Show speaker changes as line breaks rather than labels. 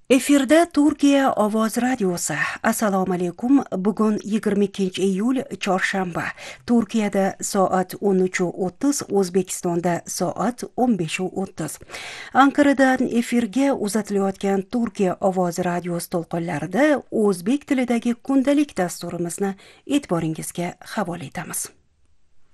Efirda Turkiya ovoz radiosi. Assalomu alaykum. Bugun 22-iyul chorshanba. Turkiyada soat 13:30, O'zbekistonda soat 15:30. Anqaradan efirga uzatilayotgan Turkiya ovoz radiosi to'lqinlarida o'zbek tilidagi kundalik dasturimizni e'tiboringizga havola etamiz.